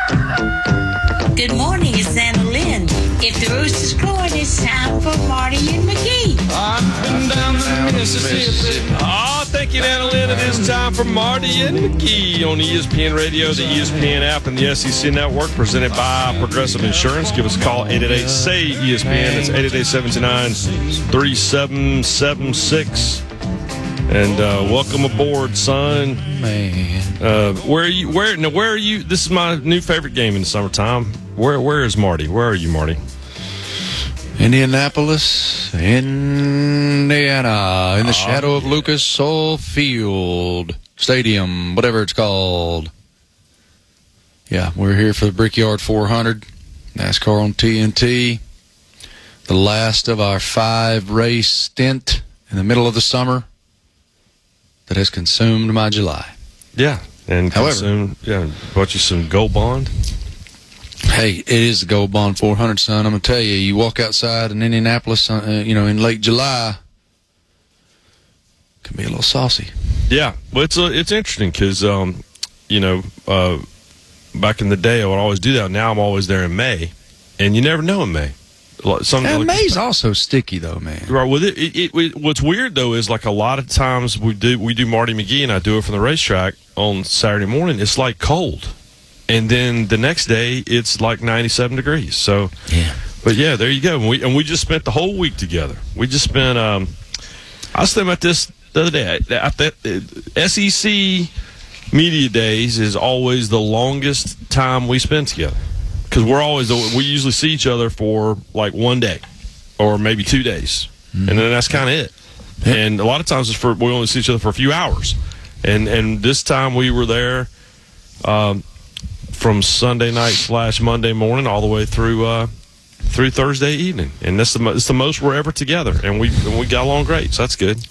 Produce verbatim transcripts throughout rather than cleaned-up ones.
Good morning, it's Anna Lynn. If the rooster's crowing, it's time for Marty and McGee. I've been down the Mississippi. Oh, thank you, Anna Lynn. It is time for Marty and McGee on E S P N Radio, the E S P N app, and the S E C Network, presented by Progressive Insurance. Give us a call, eight eight eight, S A Y, E S P N. That's eight eight eight, seven two nine, three seven seven six. And uh, welcome aboard, son. Man. Uh, where are you? Where? Now, where are you? This is my new favorite game in the summertime. Where? Where is Marty? Where are you, Marty? Indianapolis, Indiana, in the shadow of Lucas Oil Field Stadium, whatever it's called. Yeah, we're here for the Brickyard four hundred, NASCAR on T N T. The last of our five-race stint in the middle of the summer that has consumed my July. Yeah, and However, consume, yeah, bought you some Gold Bond. Hey, it is the Gold Bond four hundred, son. I'm going to tell you, you walk outside in Indianapolis, uh, you know, in late July, it can be a little saucy. Yeah, well, it's uh, it's interesting because, um, you know, uh, back in the day, I would always do that. Now I'm always there in May, and you never know in May. Some, And like, May's also sticky, though, man. Right. Well, it, it, it, what's weird though is like a lot of times we do we do Marty McGee, and I do it from the racetrack on Saturday morning. It's like cold, and then the next day it's like ninety-seven degrees. So, yeah. But yeah, there you go. And we and we just spent the whole week together. We just spent. Um, I was thinking about this the other day. I, I, S E C Media Days is always the longest time we spend together. Because we're always, we usually see each other for like one day or maybe two days. Mm-hmm. And then that's kind of it. Yep. And a lot of times it's for, we only see each other for a few hours. And and this time we were there um, from Sunday night slash Monday morning all the way through uh, through Thursday evening. And that's the, it's the most we're ever together. And we, and we got along great, so that's good.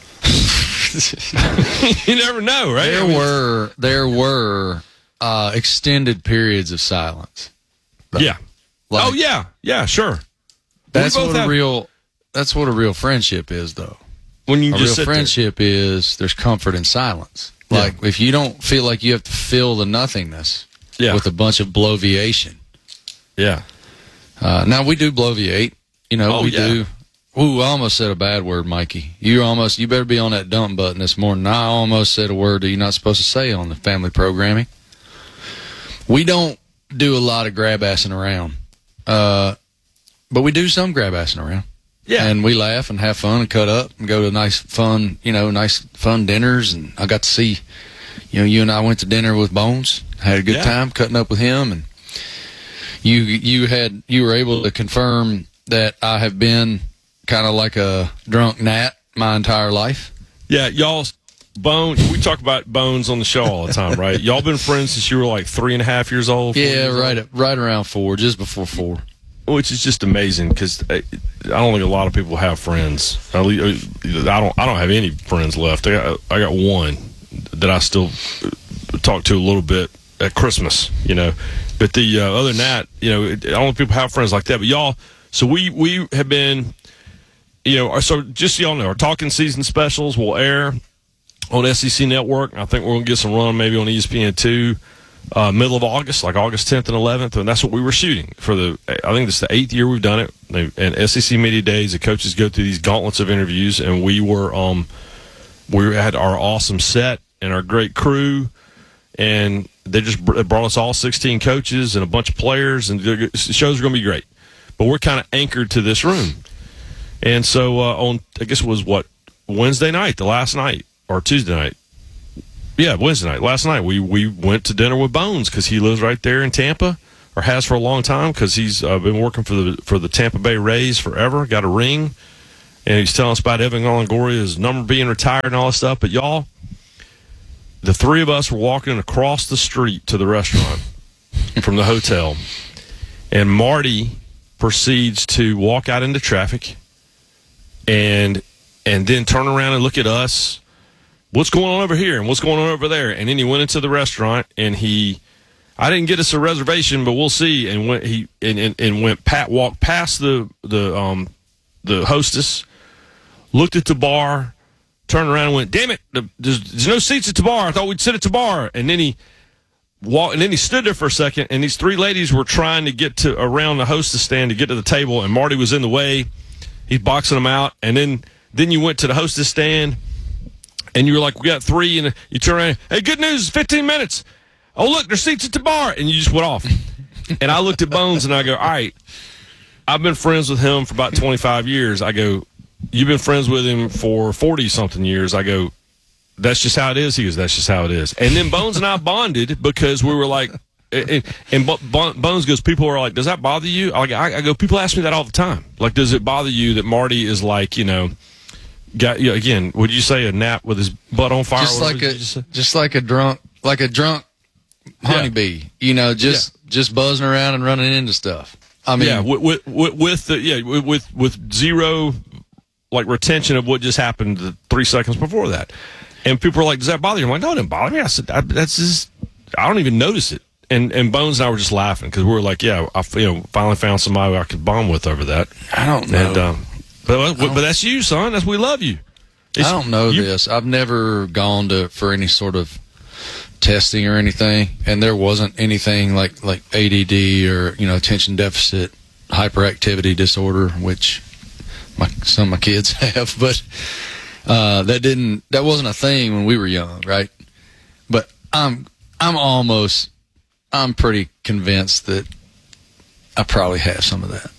You never know, right? There I mean, were, there were uh, extended periods of silence. Yeah. Like, oh yeah, yeah, sure. That's what have, a real. That's what a real friendship is, though. When you a just real sit friendship there. is there's comfort in silence. Yeah. Like if you don't feel like you have to fill the nothingness yeah. with a bunch of bloviation. Yeah. Uh, now we do bloviate. You know, oh, we yeah. do. Ooh, I almost said a bad word, Mikey. You almost. You better be on that dump button this morning. I almost said a word that you're not supposed to say on the family programming. We don't do a lot of grab-assing around. Uh, but we do some grab-assing around. Yeah. And we laugh and have fun and cut up and go to nice, fun, you know, nice, fun dinners. And I got to see, you know, you and I went to dinner with Bones. Had a good yeah. time cutting up with him. And you you had you were able to confirm that I have been kind of like a drunk gnat my entire life. Yeah, y'all, Bone, we talk about Bones on the show all the time, right? Y'all been friends since you were like three and a half years old? Yeah, years right, old? at, right around four, just before four. Which is just amazing because I, I don't think a lot of people have friends. I don't. I don't have any friends left. I got. I got one that I still talk to a little bit at Christmas. You know, but the uh, other than that, you know, I don't think people have friends like that. But y'all, so we we have been, you know, so just so y'all know, our Talking Season specials will air on S E C Network. I think we're gonna get some run maybe on E S P N two. Uh, middle of August, like August tenth and eleventh, and that's what we were shooting for the. I think this is the eighth year we've done it. They, and S E C Media Days, the coaches go through these gauntlets of interviews, and we were um, we had our awesome set and our great crew, and they just brought us all sixteen coaches and a bunch of players, and the shows are going to be great. But we're kind of anchored to this room, and so uh, on. I guess it was what Wednesday night, the last night, or Tuesday night. Yeah, Wednesday night. Last night we, we went to dinner with Bones because he lives right there in Tampa, or has for a long time because he's uh, been working for the for the Tampa Bay Rays forever. Got a ring, and he's telling us about Evan Longoria, his number being retired and all this stuff. But y'all, the three of us were walking across the street to the restaurant from the hotel, and Marty proceeds to walk out into traffic, and and then turn around and look at us. What's going on over here and what's going on over there? And then he went into the restaurant and he, I didn't get us a reservation, but we'll see. And went he and, and, and went Pat walked past the the um the hostess, looked at the bar, turned around and went, "Damn it, there's, there's no seats at the bar. I thought we'd sit at the bar." And then he walk, and then he stood there for a second, and these three ladies were trying to get to around the hostess stand to get to the table, and Marty was in the way. He's boxing them out, and then then you went to the hostess stand, and you were like, we got three, and you turn around, hey, good news, fifteen minutes. Oh, look, there's seats at the bar, and you just went off. And I looked at Bones, and I go, all right, I've been friends with him for about twenty-five years. I go, you've been friends with him for forty-something years. I go, that's just how it is. He goes, that's just how it is. And then Bones and I bonded because we were like, and, and Bones goes, people are like, does that bother you? I, I go, people ask me that all the time. Like, does it bother you that Marty is like, you know, got, you know, again, would you say a nap with his butt on fire? Just like a, just like a drunk, like a drunk honeybee, yeah. you know, just, yeah. just buzzing around and running into stuff. I mean, yeah, with, with, with the, yeah, with, with zero, like, retention of what just happened the three seconds before that. And people are like, does that bother you? I'm like, no, it didn't bother me. I said, I, that's just, I don't even notice it. And and Bones and I were just laughing because we were like, yeah, I you know, finally found somebody I could bond with over that. I don't know. And, um, but, but that's you, son. That's we love you. It's, I don't know you, this. I've never gone to for any sort of testing or anything, and there wasn't anything like, like A D D or, you know, attention deficit hyperactivity disorder, which my, some of my kids have, but uh, that didn't that wasn't a thing when we were young, right? But I'm I'm almost I'm pretty convinced that I probably have some of that.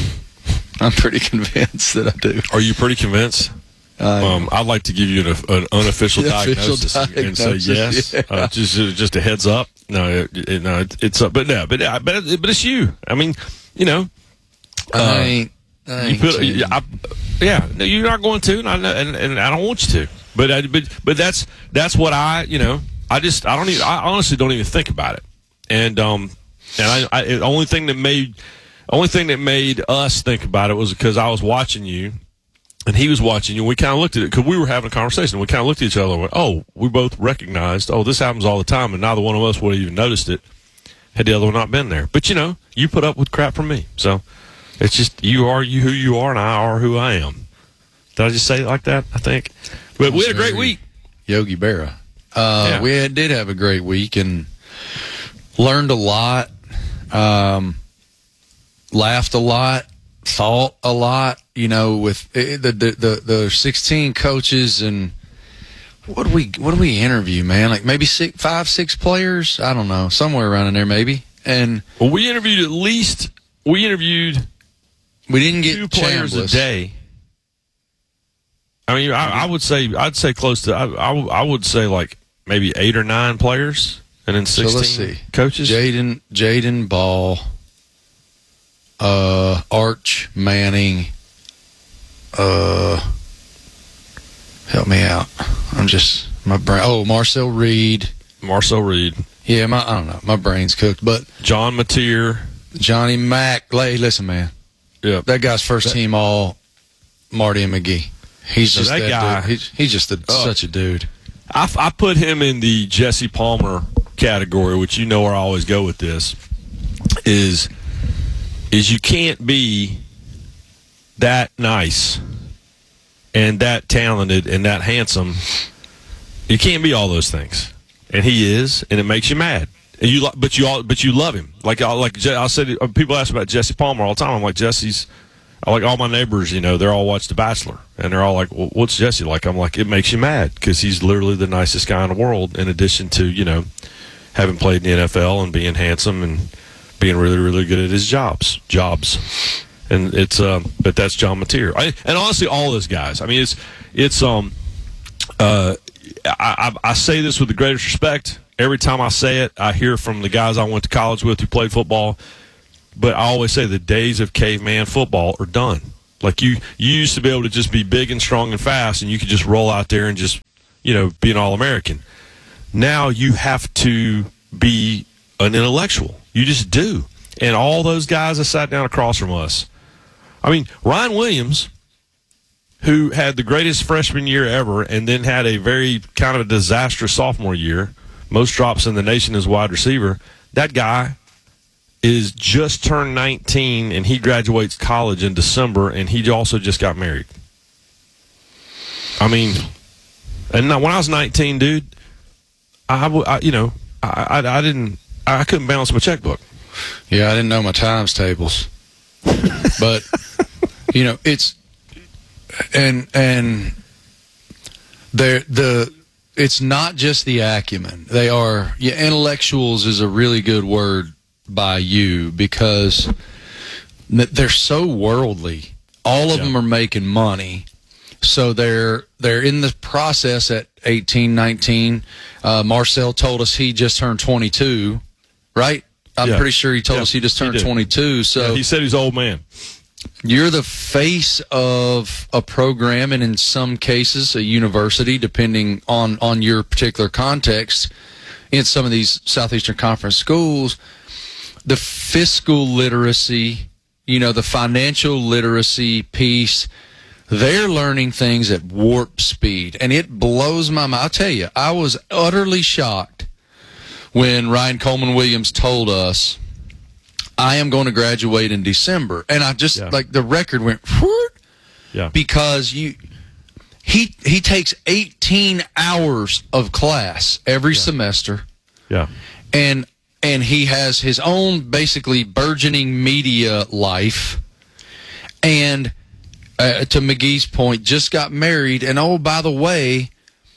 I'm pretty convinced that I do. Are you pretty convinced? Uh, um, I'd like to give you an, an unofficial diagnosis, diagnosis and say yes. Yeah. Uh, just just a heads up. No, it, it, no, it, it's up, but no, but but but it's you. I mean, you know, uh, I ain't. I ain't you put, I, yeah, no, you're not going to, and I, and, and I don't want you to. But I, but but that's that's what I, you know, I just I don't even I honestly don't even think about it. And um, and I, I the only thing that made only thing that made us think about it was because I was watching you, and he was watching you. And we kind of looked at it because we were having a conversation. We kind of looked at each other and went, "Oh, we both recognized. Oh, this happens all the time, and neither one of us would have even noticed it had the other one not been there." But you know, you put up with crap from me, so it's just you are you who you are, and I are who I am. Did I just say it like that? I think. But we had a great week. Yogi Berra. Uh, yeah. We had, did have a great week and learned a lot, um, laughed a lot, thought a lot. You know, with the the the, the sixteen coaches and what do we what do we interview, man? Like maybe six, five, six players. I don't know, somewhere around in there, maybe. And well, we interviewed at least we interviewed we didn't get two players Chambliss. a day. I mean, I, I would say I'd say close to I, I, I would say like maybe eight or nine players, and then sixteen so let's see. coaches. Jaden Jaden Ball, uh, Arch Manning. Uh, help me out. I'm just my brain. Oh, Marcel Reed. Marcel Reed. Yeah, my I don't know. My brain's cooked. But John Mateer. Johnny Mack. Hey, listen, man. Yeah, that guy's first that, team all. Marty and McGee. He's so just that, that guy. Dude. He's, he's just a, uh, such a dude. I, I put him in the Jesse Palmer category, which you know where I always go with this. Is is you can't be that nice and that talented and that handsome. You can't be all those things, and he is, and it makes you mad. And you, but you all, but you love him. Like I like I said, people ask about Jesse Palmer all the time. I'm like Jesse's. I like all my neighbors, you know, they're all watch The Bachelor, and they're all like, well, what's Jesse like? I'm like, it makes you mad because he's literally the nicest guy in the world, in addition to, you know, having played in the N F L and being handsome and being really, really good at his jobs. Jobs. And it's, uh, but that's John Mateer. I, and honestly, all those guys. I mean, it's, it's, um, uh, I, I, I say this with the greatest respect. Every time I say it, I hear from the guys I went to college with who played football. But I always say the days of caveman football are done. Like you, you used to be able to just be big and strong and fast, and you could just roll out there and just, you know, be an All-American. Now you have to be an intellectual. You just do. And all those guys that sat down across from us. I mean, Ryan Williams, who had the greatest freshman year ever and then had a very kind of a disastrous sophomore year, most drops in the nation as wide receiver, that guy is just turned nineteen, and he graduates college in December, and he also just got married. I mean, and now when I was nineteen, dude, I, I you know, I, I, I didn't. I couldn't balance my checkbook. Yeah, I didn't know my times tables. But, you know, it's, and, and, they're, the, it's not just the acumen. They are, yeah, intellectuals is a really good word by you because they're so worldly. All of yeah. them are making money. So they're they're in the process at eighteen, nineteen. Uh, Marcel told us he just turned twenty-two, right? I'm yeah. pretty sure he told yeah, us he just turned he twenty-two. So yeah, he said he's an old man. You're the face of a program, and in some cases, a university, depending on, on your particular context. In some of these Southeastern Conference schools, the fiscal literacy, you know, the financial literacy piece, they're learning things at warp speed, and it blows my mind. I'll tell you, I was utterly shocked when Ryan Coleman Williams told us, I am going to graduate in December. And I just, yeah. like, the record went, whoop, yeah. because you, he he takes eighteen hours of class every yeah. semester. Yeah. And and he has his own, basically, burgeoning media life. And uh, to McGee's point, just got married. And, oh, by the way,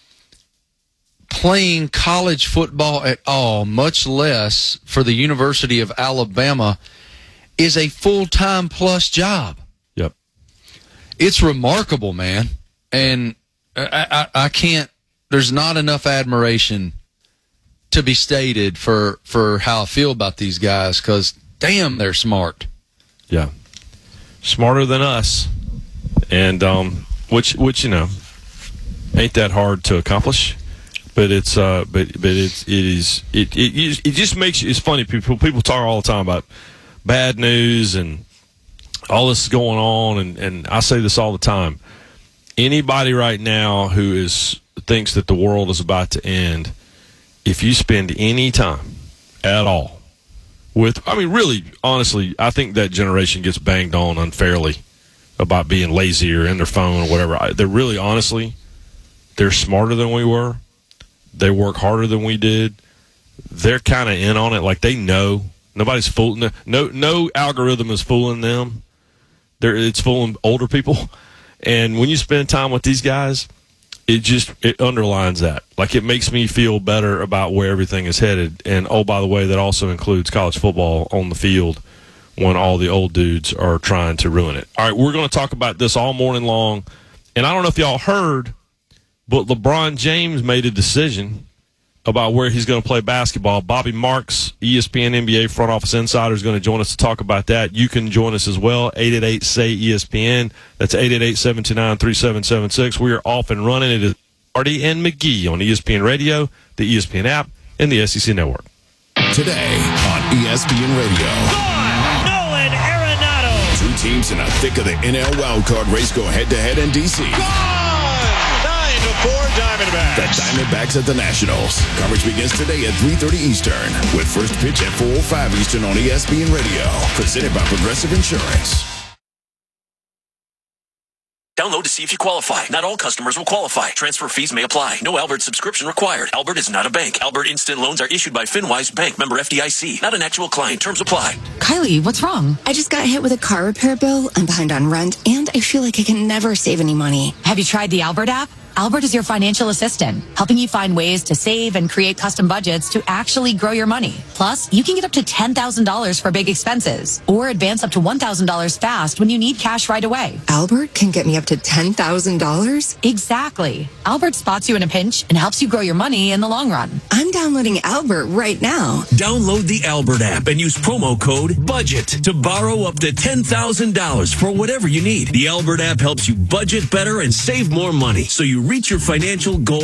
playing college football at all, much less for the University of Alabama, is a full-time plus job. Yep. It's remarkable, man. And I, I, I can't, there's not enough admiration to be stated for, for how I feel about these guys, because, damn, they're smart. Yeah. Smarter than us. And, um, which, which, you know, ain't that hard to accomplish. But it's uh, but but it's it is it it it just makes you, it's funny. People people talk all the time about bad news and all this going on, and, and I say this all the time. Anybody right now who is thinks that the world is about to end, if you spend any time at all with, I mean, really, honestly, I think that generation gets banged on unfairly about being lazy or in their phone or whatever. They're really, honestly, they're smarter than we were. They work harder than we did. They're kind of in on it. Like, they know. Nobody's fooling them. No, no algorithm is fooling them. They're, it's fooling older people. And when you spend time with these guys, it just it underlines that. Like, it makes me feel better about where everything is headed. And, oh, by the way, that also includes college football on the field when all the old dudes are trying to ruin it. All right, we're going to talk about this all morning long. And I don't know if y'all heard, but LeBron James made a decision about where he's going to play basketball. Bobby Marks, E S P N N B A front office insider, is going to join us to talk about that. You can join us as well, eight eight eight, S A Y, E S P N. That's eight eight eight, seven two nine, three seven seven six. We are off and running. It is Artie and McGee on E S P N Radio, the E S P N app, and the S E C Network. Today on E S P N Radio. Gone! Nolan Arenado! Two teams in the thick of the N L wildcard race go head-to-head in D C. Gone! Four Diamondbacks. The Diamondbacks at the Nationals. Coverage begins today at three thirty Eastern, with first pitch at four oh five Eastern on E S P N Radio. Presented by Progressive Insurance. Download to see if you qualify. Not all customers will qualify. Transfer fees may apply. No Albert subscription required. Albert is not a bank. Albert Instant Loans are issued by FinWise Bank, member F D I C. Not an actual client. Terms apply. Kylie, what's wrong? I just got hit with a car repair bill. I'm behind on rent, and I feel like I can never save any money. Have you tried the Albert app? Albert is your financial assistant, helping you find ways to save and create custom budgets to actually grow your money. Plus, you can get up to ten thousand dollars for big expenses or advance up to one thousand dollars fast when you need cash right away. Albert can get me up to ten thousand dollars? Exactly. Albert spots you in a pinch and helps you grow your money in the long run. I'm downloading Albert right now. Download the Albert app and use promo code BUDGET to borrow up to ten thousand dollars for whatever you need. The Albert app helps you budget better and save more money so you reach your financial goals.